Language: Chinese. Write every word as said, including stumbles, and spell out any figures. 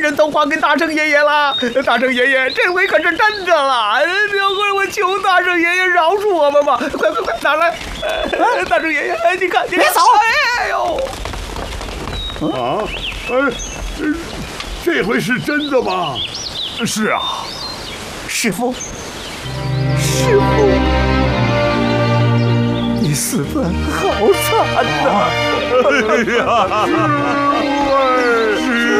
人头还给大圣爷爷了。大圣爷爷，这回可是真的了，这回我求大圣爷爷饶恕我们吧！快快快，拿来！大圣爷爷，你看，你别走！ 哎呦！ 啊，哎，这回是真的吗？ 是啊，师父，师父，你死得好惨呐！ 哎呀，师